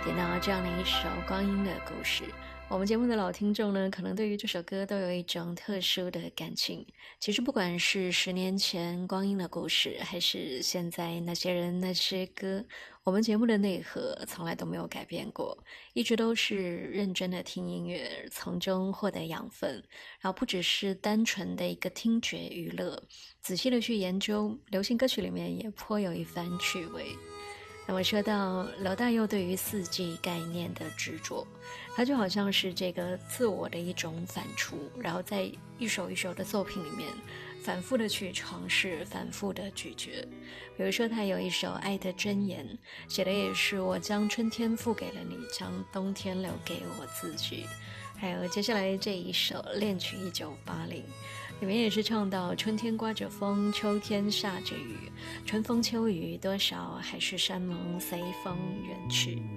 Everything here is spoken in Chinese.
点到这样的一首光阴的故事。我们节目的老听众呢，可能对于这首歌都有一种特殊的感情。其实不管是10年前光阴的故事，还是现在那些人那些歌，我们节目的内核从来都没有改变过，一直都是认真的听音乐，从中获得养分，然后不只是单纯的一个听觉娱乐，仔细的去研究流行歌曲里面也颇有一番趣味。那么说到罗大佑对于四季概念的执着，他就好像是这个自我的一种反刍，然后在一首一首的作品里面反复的去尝试，反复的咀嚼。比如说他有一首《爱的箴言》，写的也是我将春天付给了你，将冬天留给我自己。还有接下来这一首《恋曲1980》，里面也是唱到春天刮着风，秋天下着雨，春风秋雨多少，还是山盟随风远去。